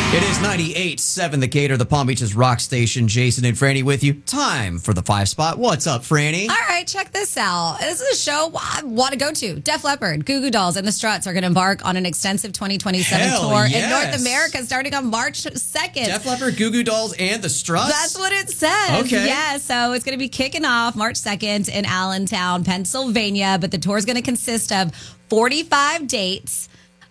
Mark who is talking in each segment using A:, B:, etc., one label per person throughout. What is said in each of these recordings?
A: It is 98.7 The Gator, the Palm Beach's rock station. Jason and Franny with you. Time for the 5 spot. What's up, Franny?
B: All right, check this out. This is a show I want to go to. Def Leppard, Goo Goo Dolls, and the Struts are going to embark on an extensive 2027 tour in North America starting on March 2nd.
A: Def Leppard, Goo Goo Dolls, and the Struts?
B: That's what it says.
A: Okay.
B: Yeah, so it's going to be kicking off March 2nd in Allentown, Pennsylvania, but the tour is going to consist of 45 dates.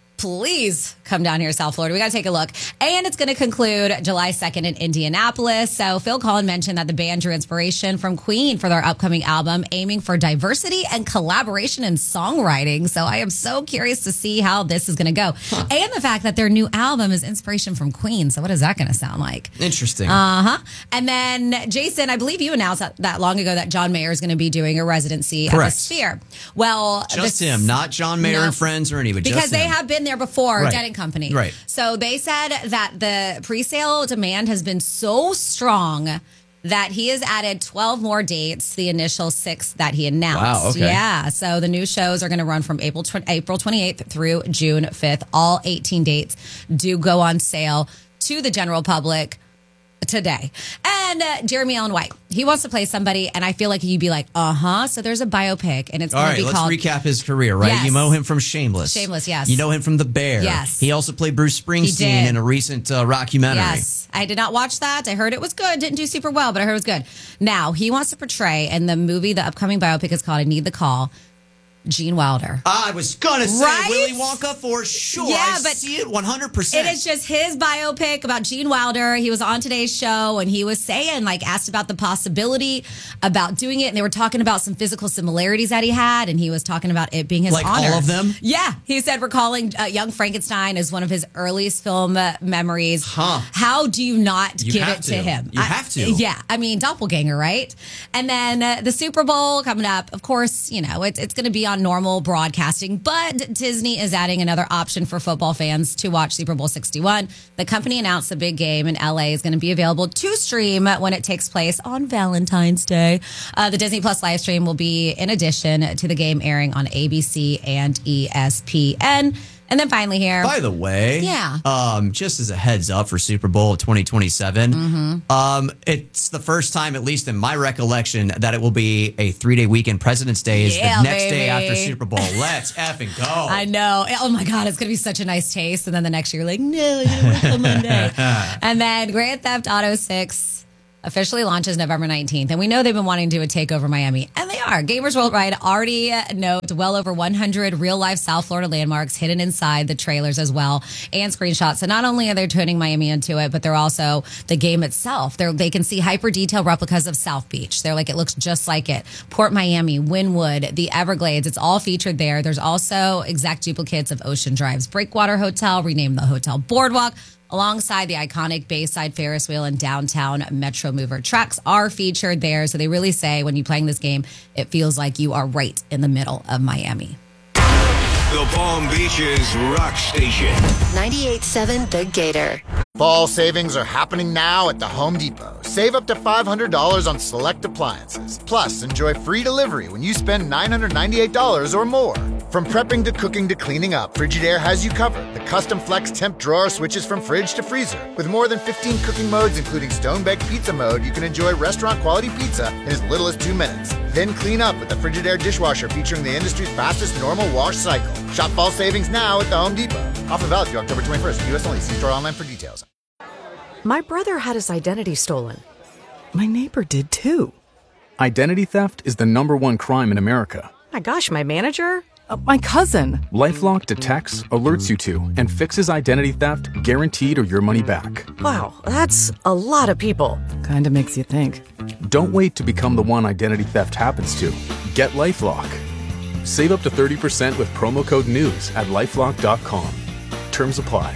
B: Please come down here, South Florida. We got to take a look. And it's going to conclude July 2nd in Indianapolis. So Phil Collin mentioned that the band drew inspiration from Queen for their upcoming album, aiming for diversity and collaboration in songwriting. So I am so curious to see how this is going to go. And the fact that their new album is inspiration from Queen. So what is that going to sound like?
A: Interesting.
B: And then, Jason, I believe you announced that long ago that John Mayer is going to be doing a residency at the Sphere. Well,
A: just him, not John Mayer and friends or anybody.
B: Because they have been there before,
A: Right.
B: Dead and Company.
A: Right.
B: So they said that the pre-sale demand has been so strong that he has added 12 more dates, the initial 6 that he announced.
A: Wow, okay.
B: Yeah, so the new shows are going to run from April 28th through June 5th. All 18 dates do go on sale to the general public today. And Jeremy Allen White, he wants to play somebody, and I feel like you'd be like, so there's a biopic, and it's going to be called...
A: All right, let's recap his career, right?
B: Yes.
A: You know him from Shameless.
B: Shameless, yes.
A: You know him from The Bear.
B: Yes.
A: He also played Bruce Springsteen in a recent rockumentary.
B: Yes. I did not watch that. I heard it was good. Didn't do super well, but I heard it was good. Now, he wants to portray, in the movie, the upcoming biopic is called I Need the Call, Gene Wilder.
A: I was going to say
B: Right?
A: Willy Wonka for sure.
B: Yeah,
A: I
B: but
A: see it 100%.
B: It is just his biopic about Gene Wilder. He was on today's show and he was saying, asked about the possibility about doing it. And they were talking about some physical similarities that he had. And he was talking about it being his honor.
A: All of them?
B: Yeah. He said recalling Young Frankenstein as one of his earliest film memories. How do you not give it to him?
A: You have to.
B: Yeah. I mean, doppelganger, right? And then the Super Bowl coming up. Of course, it's going to be on normal broadcasting, but Disney is adding another option for football fans to watch Super Bowl 61. The company announced the big game in LA is going to be available to stream when it takes place on Valentine's Day. The Disney Plus live stream will be in addition to the game airing on ABC and ESPN. And then finally here.
A: By the way, just as a heads up for Super Bowl of 2027, it's the first time, at least in my recollection, that it will be a 3-day weekend. President's Day is the next day after Super Bowl. Let's effing go.
B: I know. Oh my God, it's going to be such a nice taste. And then the next year, you're like, no, I gotta wait till Monday. And then Grand Theft Auto 6 officially launches November 19th. And we know they've been wanting to do a takeover Miami. And they are. Gamers Worldwide already note well over 100 real-life South Florida landmarks hidden inside the trailers as well, and screenshots. So not only are they turning Miami into it, but they're also the game itself. They can see hyper-detailed replicas of South Beach. They're like, it looks just like it. Port Miami, Wynwood, the Everglades. It's all featured there. There's also exact duplicates of Ocean Drive's Breakwater Hotel, renamed the Hotel Boardwalk, alongside the iconic Bayside Ferris wheel and downtown Metro Mover trucks are featured there. So they really say when you're playing this game, it feels like you are right in the middle of Miami.
C: The Palm Beaches Rock Station.
D: 98.7 The Gator.
E: Fall savings are happening now at the Home Depot. Save up to $500 on select appliances. Plus, enjoy free delivery when you spend $998 or more. From prepping to cooking to cleaning up, Frigidaire has you covered. The custom flex temp drawer switches from fridge to freezer. With more than 15 cooking modes, including stone-baked pizza mode, you can enjoy restaurant-quality pizza in as little as 2 minutes. Then clean up with the Frigidaire dishwasher featuring the industry's fastest normal wash cycle. Shop fall savings now at the Home Depot. Offer valid through October 21st. U.S. only. See store online for details.
F: My brother had his identity stolen. My neighbor did too.
G: Identity theft is the #1 crime in America.
F: My gosh, my manager? My cousin.
G: LifeLock detects, alerts you to, and fixes identity theft guaranteed or your money back.
F: Wow, that's a lot of people. Kinda makes you think.
G: Don't wait to become the one identity theft happens to. Get LifeLock. Save up to 30% with promo code NEWS at LifeLock.com. Terms apply.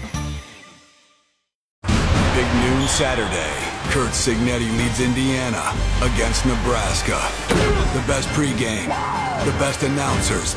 C: Big noon Saturday. Kurt Signetti leads Indiana against Nebraska. The best pregame, the best announcers.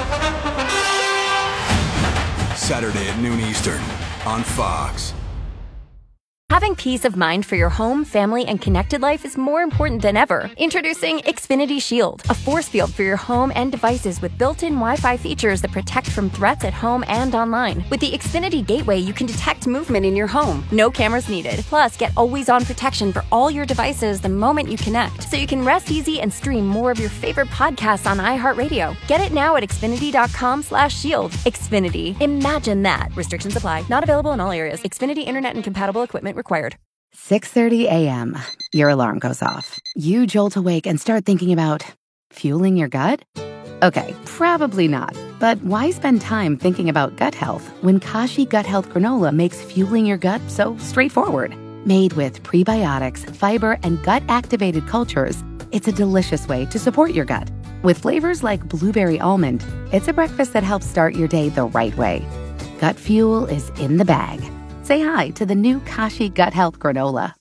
C: Saturday at noon Eastern on Fox.
H: Having peace of mind for your home, family, and connected life is more important than ever. Introducing Xfinity Shield, a force field for your home and devices with built-in Wi-Fi features that protect from threats at home and online. With the Xfinity Gateway, you can detect movement in your home. No cameras needed. Plus, get always-on protection for all your devices the moment you connect, so you can rest easy and stream more of your favorite podcasts on iHeartRadio. Get it now at Xfinity.com/shield. Xfinity. Imagine that. Restrictions apply. Not available in all areas. Xfinity Internet and compatible equipment required.
I: 6:30 a.m. Your alarm goes off. You jolt awake and start thinking about fueling your gut? Okay, probably not. But why spend time thinking about gut health when Kashi Gut Health Granola makes fueling your gut so straightforward? Made with prebiotics, fiber, and gut-activated cultures, it's a delicious way to support your gut. With flavors like blueberry almond, it's a breakfast that helps start your day the right way. Gut fuel is in the bag. Say hi to the new Kashi Gut Health Granola.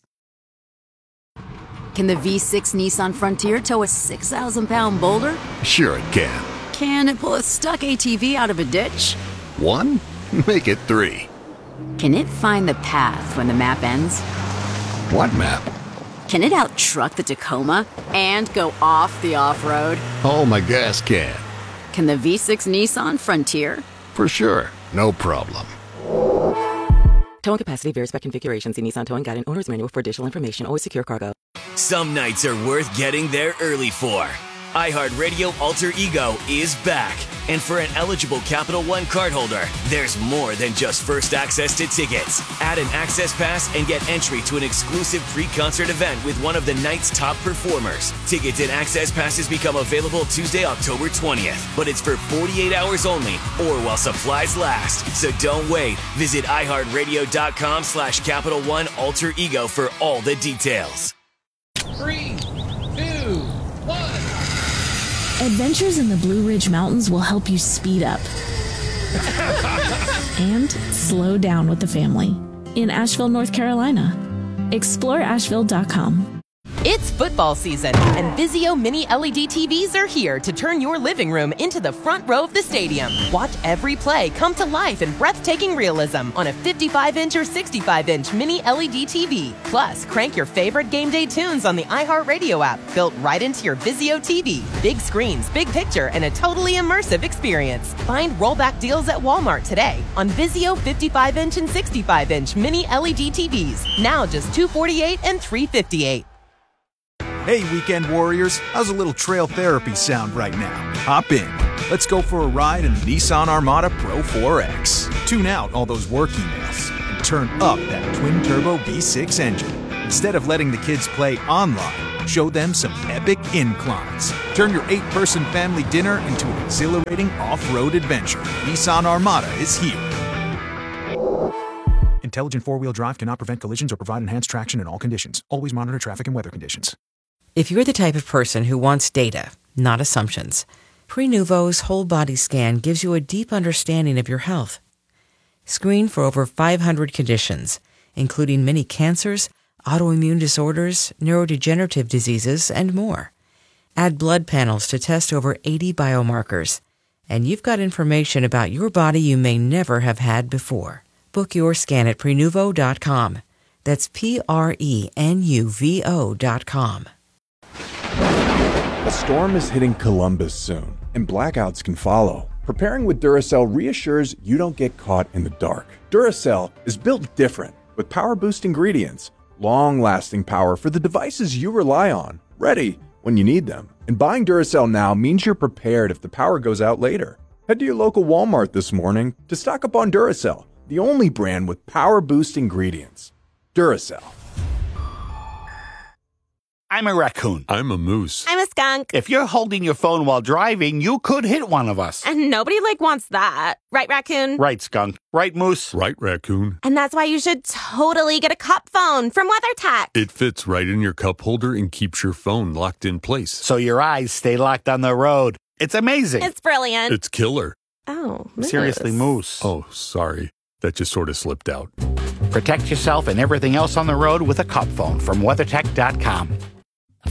J: Can the V6 Nissan Frontier tow a 6,000-pound boulder?
K: Sure it can.
J: Can it pull a stuck ATV out of a ditch?
K: 1? Make it 3.
J: Can it find the path when the map ends?
K: What map?
J: Can it out-truck the Tacoma and go off the off-road?
K: Oh, my gas can.
J: Can the V6 Nissan Frontier?
K: For sure. No problem.
L: Towing capacity varies by configuration. See Nissan Towing Guide and Owner's Manual for additional information. Always secure cargo.
M: Some nights are worth getting there early for. iHeartRadio Alter Ego is back. And for an eligible Capital One cardholder, there's more than just first access to tickets. Add an access pass and get entry to an exclusive pre-concert event with one of the night's top performers. Tickets and access passes become available Tuesday, October 20th. But it's for 48 hours only or while supplies last. So don't wait. Visit iHeartRadio.com/Capital One Alter Ego for all the details.
N: 3, 2, 1.
O: Adventures in the Blue Ridge Mountains will help you speed up and slow down with the family in Asheville, North Carolina. Explore Asheville.com.
P: It's football season, and Vizio Mini LED TVs are here to turn your living room into the front row of the stadium. Watch every play come to life in breathtaking realism on a 55-inch or 65-inch Mini LED TV. Plus, crank your favorite game day tunes on the iHeartRadio app, built right into your Vizio TV. Big screens, big picture, and a totally immersive experience. Find rollback deals at Walmart today on Vizio 55-inch and 65-inch Mini LED TVs. Now just $248 and $358.
Q: Hey, weekend warriors, how's a little trail therapy sound right now? Hop in. Let's go for a ride in the Nissan Armada Pro 4X. Tune out all those work emails and turn up that twin-turbo V6 engine. Instead of letting the kids play online, show them some epic inclines. Turn your 8-person family dinner into an exhilarating off-road adventure. Nissan Armada is here. Intelligent four-wheel drive cannot prevent collisions or provide enhanced traction in all conditions. Always monitor traffic and weather conditions.
R: If you're the type of person who wants data, not assumptions, Prenuvo's whole body scan gives you a deep understanding of your health. Screen for over 500 conditions, including many cancers, autoimmune disorders, neurodegenerative diseases, and more. Add blood panels to test over 80 biomarkers, and you've got information about your body you may never have had before. Book your scan at Prenuvo.com. That's Prenuvo.com.
S: A storm is hitting Columbus soon, and blackouts can follow. Preparing with Duracell reassures you don't get caught in the dark. Duracell is built different, with power-boost ingredients, long-lasting power for the devices you rely on, ready when you need them. And buying Duracell now means you're prepared if the power goes out later. Head to your local Walmart this morning to stock up on Duracell, the only brand with power-boost ingredients. Duracell.
T: I'm a raccoon.
U: I'm a moose.
V: I'm a skunk.
T: If you're holding your phone while driving, you could hit one of us.
V: And nobody, wants that. Right, raccoon?
T: Right, skunk. Right, moose?
U: Right, raccoon.
V: And that's why you should totally get a cup phone from WeatherTech.
U: It fits right in your cup holder and keeps your phone locked in place.
T: So your eyes stay locked on the road. It's amazing.
V: It's brilliant.
U: It's killer.
V: Oh, moose.
T: Seriously, moose.
U: Oh, sorry. That just sort of slipped out.
T: Protect yourself and everything else on the road with a cup phone from WeatherTech.com.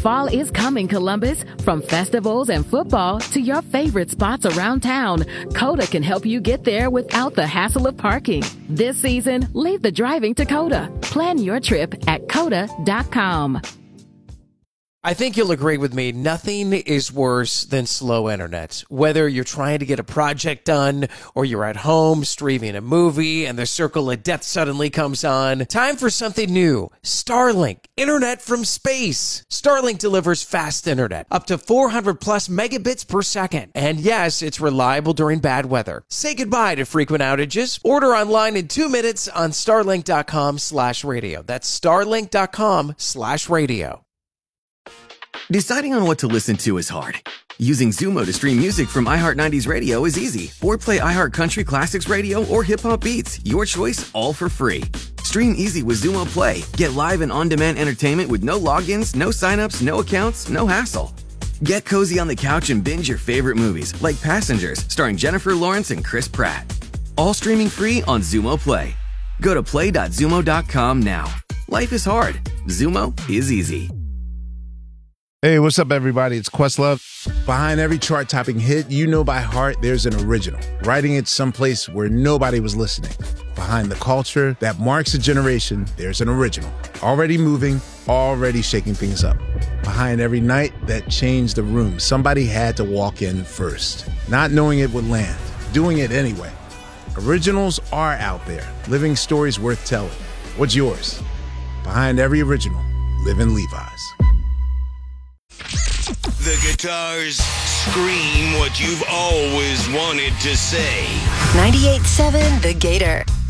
A: Fall is coming, Columbus. From festivals and football to your favorite spots around town, COTA can help you get there without the hassle of parking. This season, leave the driving to COTA. Plan your trip at COTA.com.
B: I think you'll agree with me, nothing is worse than slow internet. Whether you're trying to get a project done or you're at home streaming a movie and the circle of death suddenly comes on, time for something new. Starlink, internet from space. Starlink delivers fast internet, up to 400 plus megabits per second. And yes, it's reliable during bad weather. Say goodbye to frequent outages. Order online in 2 minutes on starlink.com/radio. That's starlink.com/radio.
W: Deciding on what to listen to is hard. Using Zumo to stream music from iHeart 90s Radio is easy. Or play iHeart Country Classics Radio or Hip Hop Beats. Your choice, all for free. Stream easy with Zumo Play. Get live and on-demand entertainment with no logins, no signups, no accounts, no hassle. Get cozy on the couch and binge your favorite movies, like Passengers, starring Jennifer Lawrence and Chris Pratt. All streaming free on Zumo Play. Go to play.zumo.com now. Life is hard. Zumo is easy.
X: Hey, what's up, everybody? It's Questlove. Behind every chart-topping hit you know by heart, there's an original, writing it someplace where nobody was listening. Behind the culture that marks a generation, there's an original, already moving, already shaking things up. Behind every night that changed the room, somebody had to walk in first, not knowing it would land, doing it anyway. Originals are out there, living stories worth telling. What's yours? Behind every original, live in Levi's.
Y: The guitars scream what you've always wanted to say.
D: 98.7 The Gator.